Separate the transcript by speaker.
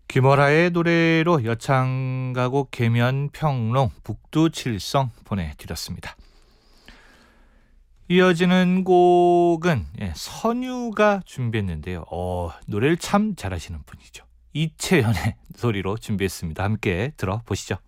Speaker 1: 김월하의 노래로 여창가곡 계면 평롱 북두칠성 보내드렸습니다. 이어지는 곡은 선유가 준비했는데요. 노래를 참 잘하시는 분이죠. 이채연의 소리로 준비했습니다. 함께 들어보시죠.